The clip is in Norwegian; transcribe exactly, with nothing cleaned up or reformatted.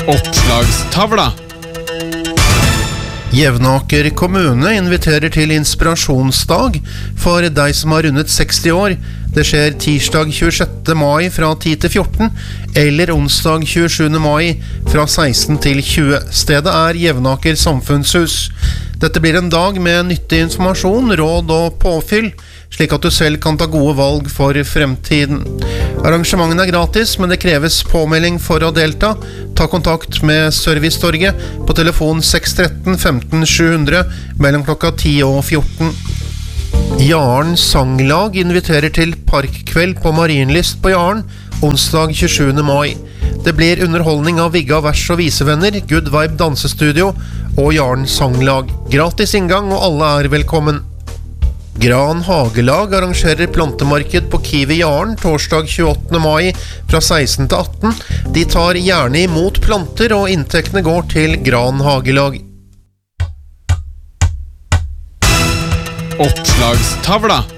Oppslagstavla. Jevnaker kommune inviterer til inspirasjonsdag for deg som har rundet seksti år. Det skjer tirsdag tjuesjette mai fra ti til fjorten, eller onsdag tjuesjuende mai fra seksten til tjue. Stedet er Jevnaker samfunnshus. Dette blir en dag med nyttig informasjon, råd og påfyll, slik at du selv kan ta gode valg for fremtiden. Arrangementen er gratis, men det kreves påmelding for å delta. Ta kontakt med Servicetorget på telefon seks ett tre femten sju hundre mellom klokka ti og fjorten. Jaren Sanglag inviterer til parkkveld på Marienlyst på Jaren, onsdag tjuesjuende mai. Det blir underholdning av Vigga Vers og Visevenner, Good Vibe Dansestudio og Jaren Sanglag. Gratis inngang, og alle er velkommen. Gran Hagelag arrangerer plantemarked på Kiwi Jaren torsdag tjueåttende mai fra seksten til atten. De tar gjerne imot planter, og inntektene går til Gran Hagelag. Oppslagstavla.